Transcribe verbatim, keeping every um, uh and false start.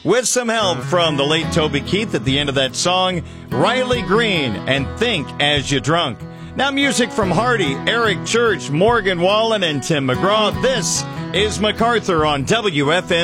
with some help from the late Toby Keith at the end of that song, Riley Green and Think As You Drunk. Now music from Hardy, Eric Church, Morgan Wallen, and Tim McGraw. This is MacArthur on W F M